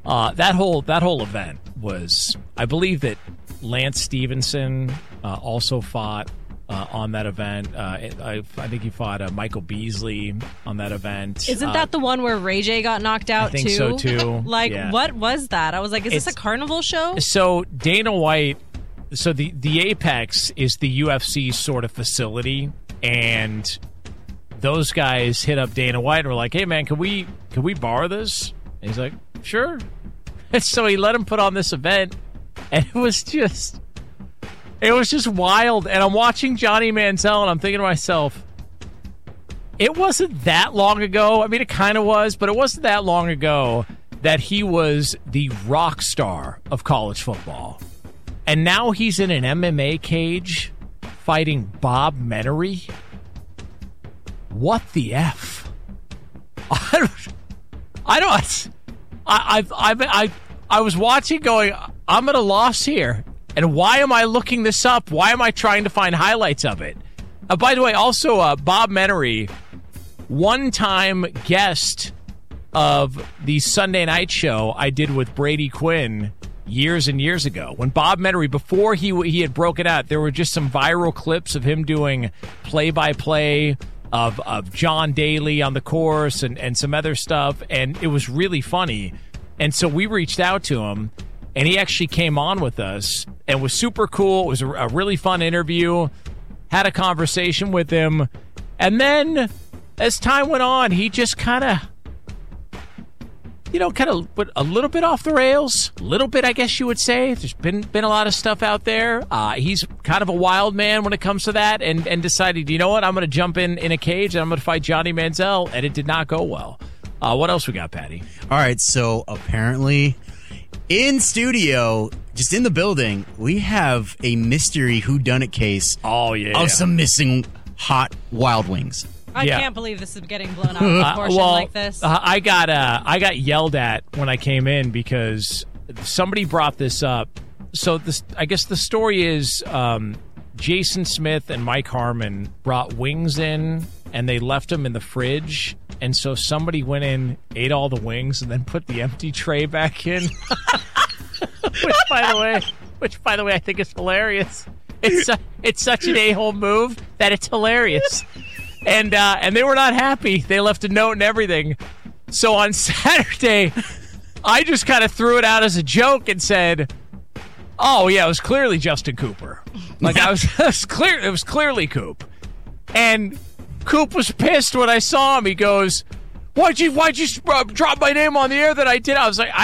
That whole event was, I believe that Lance Stevenson also fought on that event. I think he fought Michael Beasley on that event. Isn't that the one where Ray J got knocked out too? I think so too. What was that? I was like, is this a carnival show? So Dana White, so the Apex is the UFC sort of facility, and those guys hit up Dana White and were like, hey man, can we borrow this? And he's like, sure. And so he let him put on this event, and it was just wild. And I'm watching Johnny Manziel, and I'm thinking to myself, it wasn't that long ago. I mean, it kind of was, but it wasn't that long ago that he was the rock star of college football. And now he's in an MMA cage fighting Bob Menery. What the F? I was watching going, I'm at a loss here. And why am I looking this up? Why am I trying to find highlights of it? By the way, also Bob Menery, one-time guest of the Sunday night show I did with Brady Quinn years and years ago. When Bob Menery, before he had broken out, there were just some viral clips of him doing play-by-play of John Daly on the course and some other stuff, and it was really funny. And so we reached out to him, and he actually came on with us and was super cool. It was a really fun interview. Had a conversation with him. And then as time went on, he just kind of went a little bit off the rails. A little bit, I guess you would say. There's been a lot of stuff out there. He's kind of a wild man when it comes to that, and decided, you know what, I'm going to jump in a cage and I'm going to fight Johnny Manziel, and it did not go well. What else we got, Patty? All right, so apparently in studio, just in the building, we have a mystery whodunit case of some missing hot Wild Wings. I can't believe this is getting blown out of proportion like this. I got yelled at when I came in because somebody brought this up. So I guess the story is Jason Smith and Mike Harmon brought wings in, and they left them in the fridge. And so somebody went in, ate all the wings, and then put the empty tray back in. which, by the way, I think is hilarious. It's such an a-hole move that it's hilarious. And they were not happy. They left a note and everything. So on Saturday, I just kind of threw it out as a joke and said, "Oh yeah, it was clearly Justin Cooper. Like it was clearly Coop." And Coop was pissed when I saw him. He goes, "Why'd you drop my name on the air that I did?" I was like,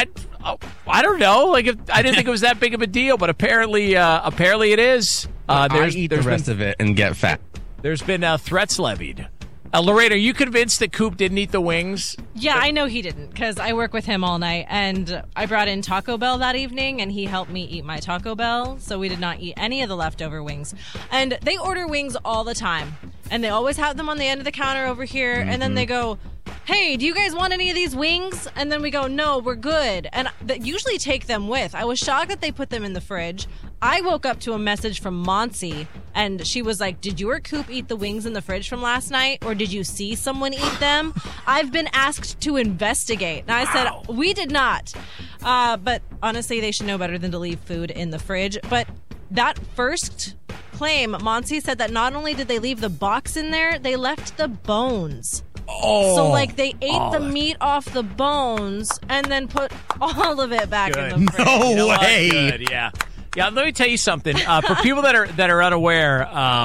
I don't know. Like I didn't think it was that big of a deal, but apparently it is. I eat the rest of it and get fat. There's been threats levied. Lorraine, are you convinced that Coop didn't eat the wings? Yeah, I know he didn't, because I work with him all night, and I brought in Taco Bell that evening, and he helped me eat my Taco Bell, so we did not eat any of the leftover wings. And they order wings all the time, and they always have them on the end of the counter over here, and then they go, "Hey, do you guys want any of these wings?" And then we go, "No, we're good." And they usually take them with. I was shocked that they put them in the fridge. I woke up to a message from Monsi, and she was like, "Did you or Coop eat the wings in the fridge from last night, or did you see someone eat them?" I've been asked to investigate. And I said, "We did not." But honestly, they should know better than to leave food in the fridge. But that first claim, Monsi said that not only did they leave the box in there, they left the bones. Oh, so like they ate the meat off the bones and then put all of it back in the fridge. No way. Good, yeah. Yeah, let me tell you something. For people that are unaware,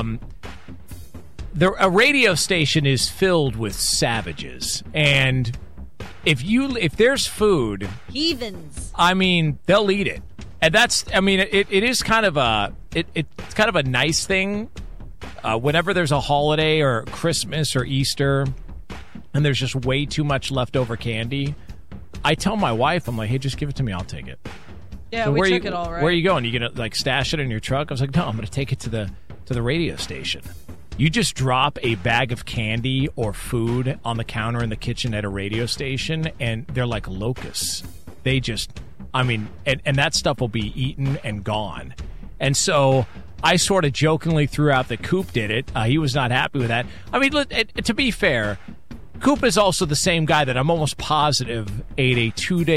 a radio station is filled with savages, and if there's food, heathens. I mean, they'll eat it, and it is kind of it's kind of a nice thing. Whenever there's a holiday or Christmas or Easter, and there's just way too much leftover candy, I tell my wife, I'm like, "Hey, just give it to me. I'll take it." Yeah, so we took it all right. Where are you going? You gonna like stash it in your truck? I was like, "No, I'm gonna take it to the radio station." You just drop a bag of candy or food on the counter in the kitchen at a radio station, and they're like locusts. They just, and that stuff will be eaten and gone. And so I sort of jokingly threw out that Coop did it. He was not happy with that. I mean, to be fair, Coop is also the same guy that I'm almost positive ate a 2-day